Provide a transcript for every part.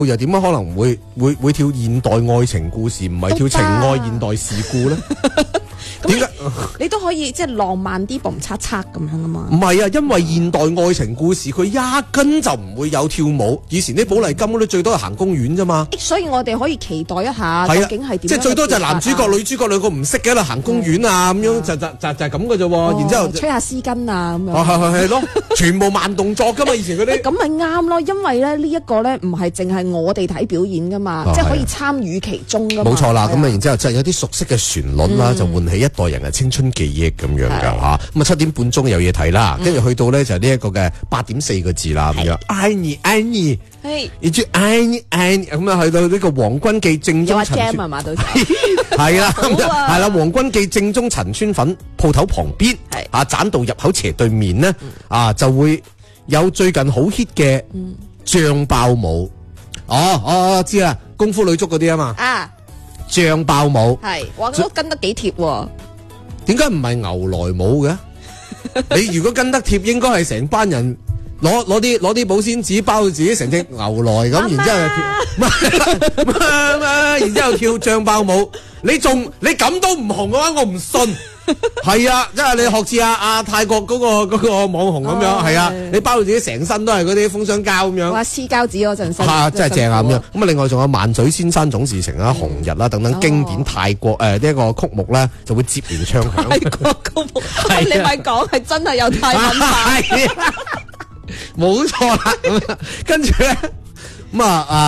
又點樣可能會跳現代愛情故事，唔係跳情愛現代事故咧？點解你都可以即係浪漫啲蹦擦擦咁樣噶嘛？ 唔係啊，因為現代愛情故事佢壓根就唔會有跳舞。以前啲寶麗金嗰啲最多係行公園啫嘛。 所以我哋可以期待一下，究竟係點？ 即係最多就係男主角、女主角兩個唔識嘅喺度行公園啊，咁樣就係咁嘅啫喎。然之後吹下絲巾啊咁樣。 係咯，全部慢動作噶嘛，以前嗰啲。 咁咪啱咯，因為咧呢一個咧唔係淨係我哋睇表演噶嘛，即係可以參與其中噶嘛。 冇錯啦，咁啊然之後就有啲熟悉嘅旋律啦，就喚起一代人嘅青春記憶咁樣噶嚇。咁啊7點半有嘢睇啦，跟住去到咧就呢一個嘅8.4個字啦咁樣。愛你愛你，一句愛你愛你，咁啊去到呢個黃君記正宗陳村，係啦，係啦，黃君記正宗陳村粉鋪頭旁邊，啊棧道入口斜對面呢，啊就會有最近好 hit 嘅醬爆舞。我知啦，功夫女足嗰啲啊嘛。醬爆舞係，哇都跟得幾貼喎。 點解唔係牛來舞嘅？你如果跟得貼，應該係成班人攞啲保鮮紙包到自己成隻牛來咁，然之後跳，然之後跳醬爆舞。你咁都唔紅嘅話，我唔信。係啊，即係你學似泰國嗰個網紅咁樣，係啊，你包到自己成身都係嗰啲封箱膠咁樣。 哇，黐膠紙嗰陣身。 真係正啊咁樣。咁啊，另外仲有萬水千山總是情啦、紅日啦等等經典泰國呢一個曲目咧，就會接連唱響。 泰國曲目，你咪講係真係有泰文化。 冇錯啦。跟住咧。咁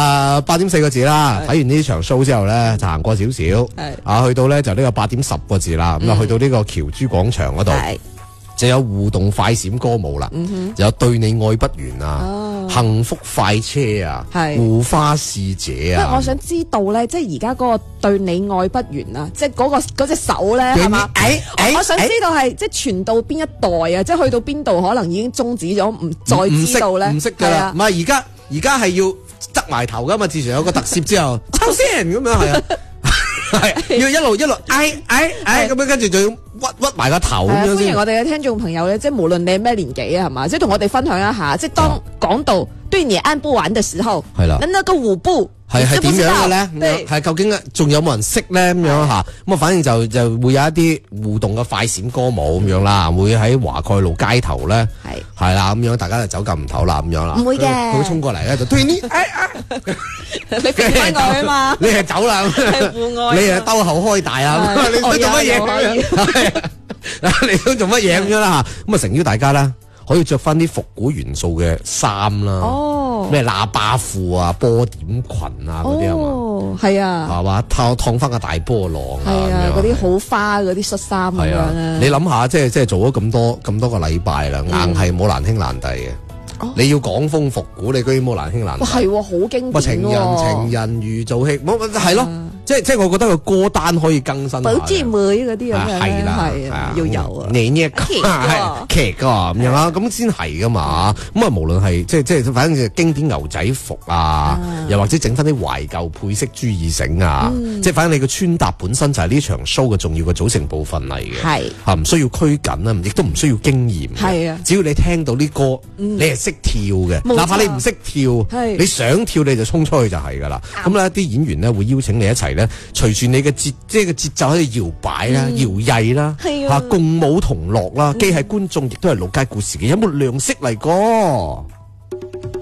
8.4個字啦，睇完呢場 show 之後咧，就行過少少，去到咧就呢個8.10個字啦，咁去到呢個僑珠廣場嗰度，就有互動快閃歌舞啦，就有對你愛不完啊，幸福快車啊，護花使者啊。 我想知道咧，即係而家嗰個對你愛不完啊，即係嗰隻手咧，係嘛？我想知道係即係傳到邊一代啊，即係去到邊度可能已經終止咗，唔再知道咧。唔識㗎啦， 唔係而家係要側埋頭噶嘛，自從有個特攝之後，抽先咁樣係啊，係要一路嗌咁樣，跟住就要屈埋個頭咁樣。 歡迎我哋嘅聽眾朋友咧，即係無論你係咩年紀啊，係嘛，即係同我哋分享一下，即係當講到對你按不完嘅時候， 係啦， 那個舞步係點樣嘅咧？係究竟仲有冇人識咧？咁樣吓，咁啊，反正就會有一啲互動嘅快閃歌舞咁樣啦，會喺華蓋路街頭咧，係啦，咁樣大家就走咁唔唞啦，咁樣啦， 唔會嘅， 佢會衝過嚟咧就對你， 你飛翻過去嘛？ 你係走啦， 係戶外， 你係兜口開大啊！你想做乜嘢？你想做乜嘢咁樣啦？咁啊，誠邀大家啦，可以着翻啲復古元素嘅衫啦，咩喇叭褲啊、波點裙啊嗰啲啊嘛， 係啊， 係嘛，燙翻個大波浪啊， 嗰啲好花嗰啲恤衫咁樣啊。 你諗下，即係做咗咁多個禮拜啦，硬係冇難兄難弟嘅。你要港風復古，你居然冇難兄難弟。 係好經典。 情人如做戲，係咯。即係我覺得個歌單可以更新。 寶芝妹嗰啲咁樣係啦， 要有啊。 你呢一個係劇噶咁樣啦，咁先係噶嘛。咁啊，無論係即係，反正經典牛仔服啊，又或者整翻啲懷舊配飾珠耳繩啊，即係反正你個穿搭本身就係呢場 show 嘅重要嘅組成部分嚟嘅。係唔需要拘謹啊，亦都唔需要經驗。係啊，只要你聽到啲歌，你係識跳嘅，哪怕你唔識跳，你想跳你就衝出去就係噶啦。咁咧啲演員咧會邀請你一齊咧，隨住你嘅節奏喺度搖擺啦、搖曳啦，共舞同樂啦，既係觀眾亦都係老街故事嘅，有冇亮色嚟過？